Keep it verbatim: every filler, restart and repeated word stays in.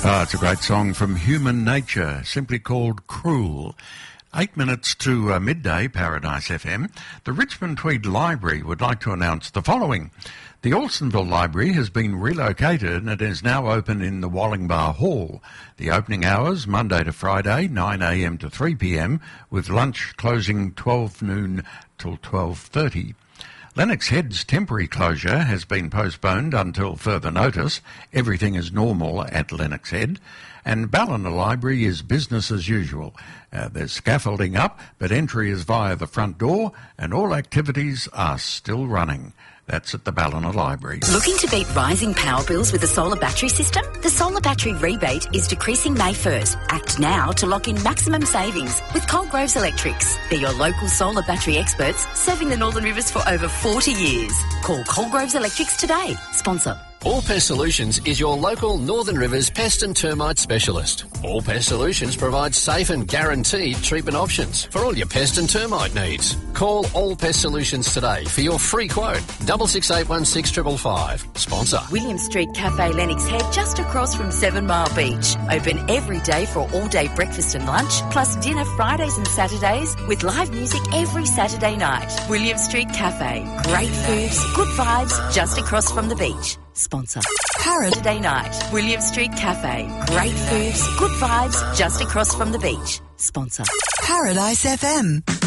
Ah, it's a great song from Human Nature, simply called Cruel. Eight minutes to uh, midday, Paradise F M. The Richmond Tweed Library would like to announce the following. The Alstonville Library has been relocated and is now open in the Wallingbar Hall. The opening hours, Monday to Friday, nine a m to three p m, with lunch closing twelve noon till twelve thirty. Lennox Head's temporary closure has been postponed until further notice. Everything is normal at Lennox Head. And Ballina Library is business as usual. Uh, there's scaffolding up, but entry is via the front door, and all activities are still running. That's at the Ballina Library. Looking to beat rising power bills with a solar battery system? The solar battery rebate is decreasing May first. Act now to lock in maximum savings with Coalgroves Electrics. They're your local solar battery experts serving the Northern Rivers for over forty years. Call Coalgroves Electrics today. Sponsor. All Pest Solutions is your local Northern Rivers pest and termite specialist. All Pest Solutions provides safe and guaranteed treatment options for all your pest and termite needs. Call All Pest Solutions today for your free quote. Double six eight one six triple five. Sponsor. William Street Cafe, Lennox Head, just across from Seven Mile Beach. Open every day for all-day breakfast and lunch, plus dinner Fridays and Saturdays with live music every Saturday night. William Street Cafe. Great foods, good vibes, just across from the beach. Sponsor. Saturday night. William Street Cafe. Great foods, good vibes, just across from the beach. Sponsor. Paradise F M.